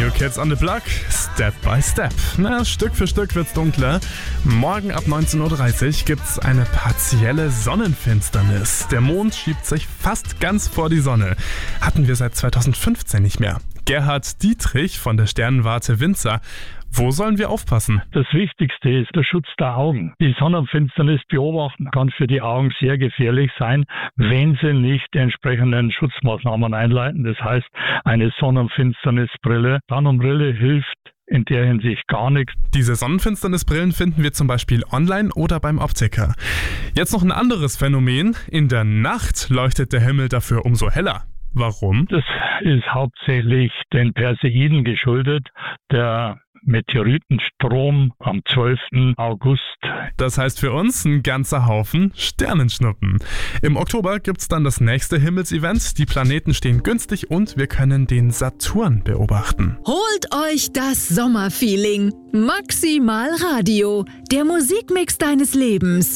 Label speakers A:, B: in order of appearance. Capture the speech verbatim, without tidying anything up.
A: New Kids on the Block, Step by Step. Na, Stück für Stück wird's dunkler. Morgen ab neunzehn Uhr dreißig gibt's eine partielle Sonnenfinsternis. Der Mond schiebt sich fast ganz vor die Sonne. Hatten wir seit zweitausendfünfzehn nicht mehr. Gerhard Dietrich von der Sternwarte Windsor. Wo sollen wir aufpassen?
B: Das Wichtigste ist der Schutz der Augen. Die Sonnenfinsternis beobachten kann für die Augen sehr gefährlich sein, wenn sie nicht die entsprechenden Schutzmaßnahmen einleiten. Das heißt, eine Sonnenfinsternisbrille. Sonnenbrille hilft in der Hinsicht gar nichts.
A: Diese Sonnenfinsternisbrillen finden wir zum Beispiel online oder beim Optiker. Jetzt noch ein anderes Phänomen. In der Nacht leuchtet der Himmel dafür umso heller. Warum?
B: Das ist hauptsächlich den Perseiden geschuldet. Der Meteoritenstrom am zwölften August.
A: Das heißt für uns ein ganzer Haufen Sternenschnuppen. Im Oktober gibt's dann das nächste Himmelsevent. Die Planeten stehen günstig und wir können den Saturn beobachten.
C: Holt euch das Sommerfeeling. Maximal Radio, der Musikmix deines Lebens.